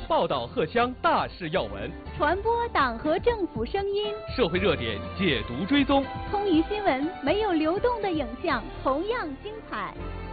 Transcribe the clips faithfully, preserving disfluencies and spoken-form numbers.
报道荷乡大事要闻， 传播党和政府声音， 社会热点解读追踪。 通舆新闻没有流动的影像，同样精彩。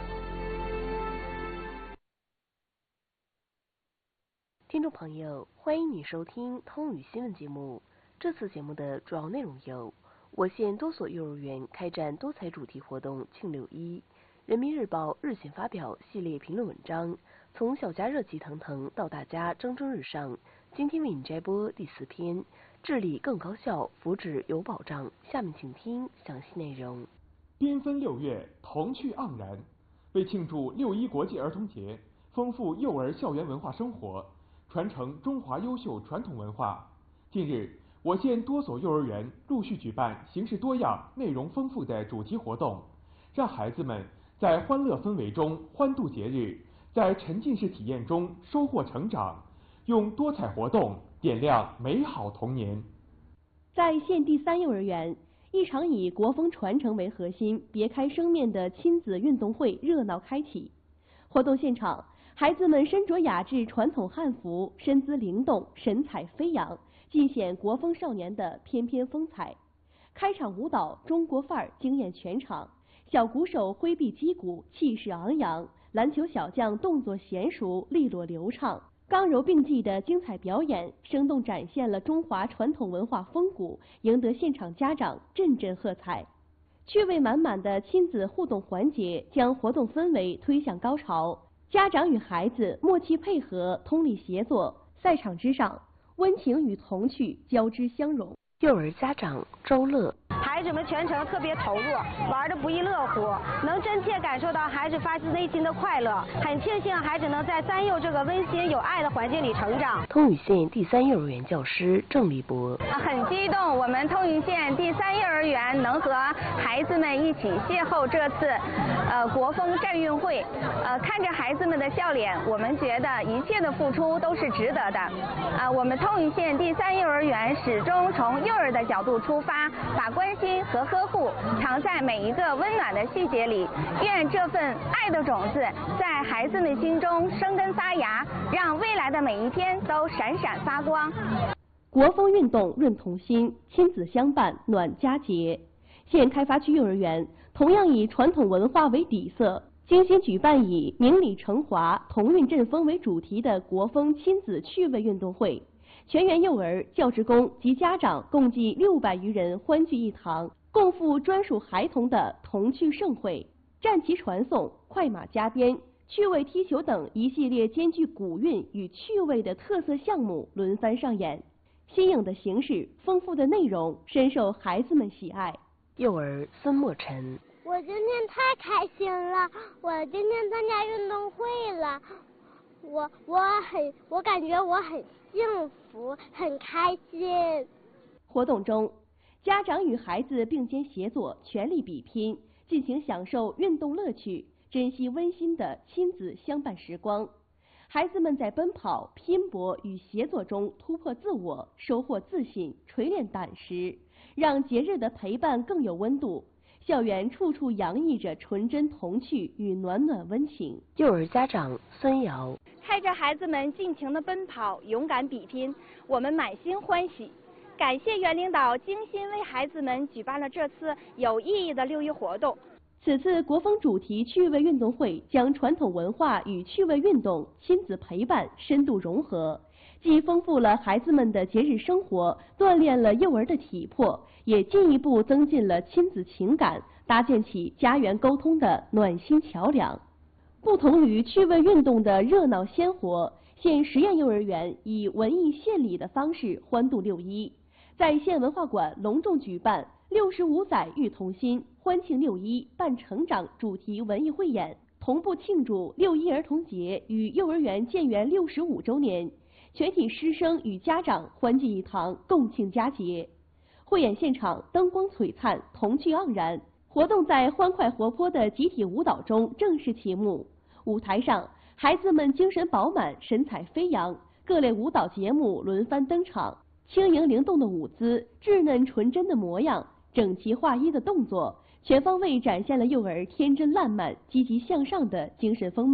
听众朋友，欢迎你收听通语新闻节目。这次节目的主要内容有：我县多所幼儿园开展多彩主题活动庆六一，人民日报日前发表系列评论文章，从小家热气腾腾到大家蒸蒸日上。今天为你摘播第四篇，治理更高效，福祉有保障。下面请听详细内容。 缤纷六月，童趣盎然。为庆祝六一国际儿童节，丰富幼儿校园文化生活，传承中华优秀传统文化。近日，我县多所幼儿园陆续举办形式多样、内容丰富的主题活动，让孩子们在欢乐氛围中欢度节日，在沉浸式体验中收获成长，用多彩活动点亮美好童年。 在县第三幼儿园，一场以国风传承为核心、别开生面的亲子运动会热闹开启。活动现场，孩子们身着雅致传统汉服，身姿灵动，神采飞扬，尽显国风少年的翩翩风采。开场舞蹈中国范儿惊艳全场，小鼓手挥臂击鼓，气势昂扬；篮球小将动作娴熟，利落流畅。刚柔并济的精彩表演，生动展现了中华传统文化风骨，赢得现场家长阵阵喝彩。趣味满满的亲子互动环节将活动氛围推向高潮，家长与孩子默契配合，通力协作，赛场之上，温情与童趣交织相融。幼儿家长周乐， 孩子们全程特别投入，玩得不亦乐乎，能真切感受到孩子发自内心的快乐。很庆幸孩子能在三幼这个温馨有爱的环境里成长。 通语县第三幼儿园教师郑立波， 很激动，我们通语县第三幼儿园能和孩子们一起邂逅这次呃国风战运会，呃看着孩子们的笑脸，我们觉得一切的付出都是值得的。啊、呃，我们通语县第三幼儿园始终从幼儿的角度出发，把关心和呵护藏在每一个温暖的细节里。愿这份爱的种子在孩子们心中生根发芽，让未来的每一天都闪闪发光。 国风运动润童心，亲子相伴暖佳节。县开发区幼儿园同样以传统文化为底色，精心举办以明理成华、同韵振风为主题的国风亲子趣味运动会。全园幼儿、教职工及家长共计六百余人欢聚一堂，共赴专属孩童的童趣盛会。战旗传颂、快马加鞭、趣味踢球等一系列兼具古韵与趣味的特色项目轮番上演，新颖的形式、丰富的内容深受孩子们喜爱。幼儿孙墨晨， 我今天太开心了，我今天参加运动会了，我我很我感觉我很幸福，很开心。 活动中，家长与孩子并肩协作，全力比拼，尽情享受运动乐趣，珍惜温馨的亲子相伴时光。孩子们在奔跑、拼搏与协作中突破自我，收获自信，锤炼胆识，让节日的陪伴更有温度。校园处处洋溢着纯真童趣与暖暖温情。幼儿家长孙瑶， 看着孩子们尽情的奔跑，勇敢比拼，我们满心欢喜。感谢原领导精心为孩子们举办了这次有意义的六一活动。 此次国风主题趣味运动会将传统文化与趣味运动、亲子陪伴深度融合，既丰富了孩子们的节日生活，锻炼了幼儿的体魄，也进一步增进了亲子情感，搭建起家园沟通的暖心桥梁。不同于趣味运动的热闹鲜活，县实验幼儿园以文艺献礼的方式欢度六一，在县文化馆隆重举办六十五载育童心，欢庆六一伴成长主题文艺汇演，同步庆祝六一儿童节与幼儿园建园六十五周年，全体师生与家长欢聚一堂，共庆佳节。汇演现场灯光璀璨，童趣盎然，活动在欢快活泼的集体舞蹈中正式启幕。舞台上，孩子们精神饱满，神采飞扬，各类舞蹈节目轮番登场，轻盈灵动的舞姿，稚嫩纯真的模样，整齐划一的动作，全方位展现了幼儿天真烂漫、积极向上的精神风貌。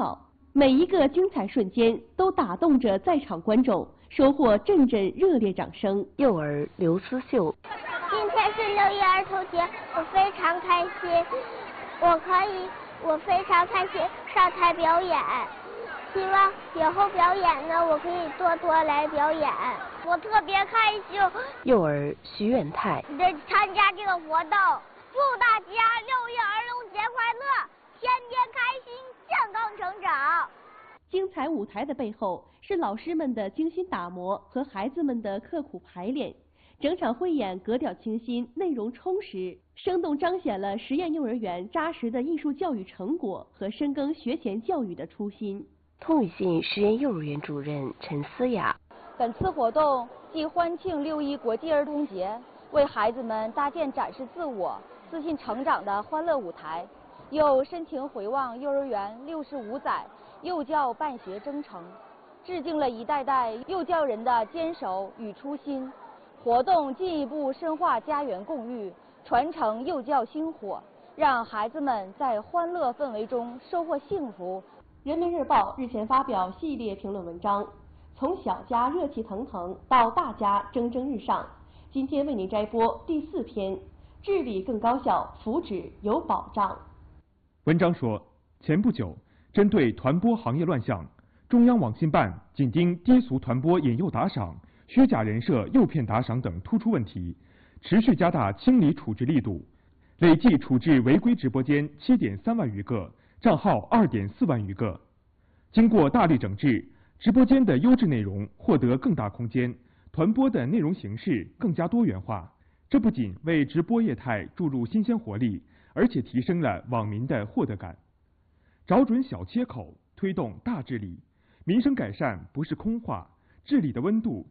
每一个精彩瞬间都打动着在场观众，收获阵阵热烈掌声。 幼儿刘思秀， 今天是六一儿童节，我非常开心，我可以，我非常开心上台表演，希望以后表演呢，我可以多多来表演。我特别开心。 幼儿徐远泰， 来参加这个活动，祝大家六一儿童节快乐，天天开心，健康成长。 精彩舞台的背后是老师们的精心打磨和孩子们的刻苦排练，整场汇演格调清新，内容充实，生动彰显了实验幼儿园扎实的艺术教育成果和深耕学前教育的初心。 通宇县实验幼儿园主任陈思雅， 本次活动既欢庆六一国际儿童节，为孩子们搭建展示自我、自信成长的欢乐舞台，又深情回望幼儿园六十五载幼教办学征程，致敬了一代代幼教人的坚守与初心。活动进一步深化家园共育，传承幼教薪火，让孩子们在欢乐氛围中收获幸福。 人民日报日前发表系列评论文章，从小家热气腾腾到大家蒸蒸日上。今天为您摘播第四篇：治理更高效，福祉有保障。 文章说，前不久，针对团播行业乱象，中央网信办紧盯低俗团播引诱打赏、虚假人设诱骗打赏等突出问题，持续加大清理处置力度，累计处置违规直播间七点三万余个，账号二点四万余个。经过大力整治，直播间的优质内容获得更大空间，团播的内容形式更加多元化。这不仅为直播业态注入新鲜活力，而且提升了网民的获得感。找准小切口，推动大治理，民生改善不是空话，治理的温度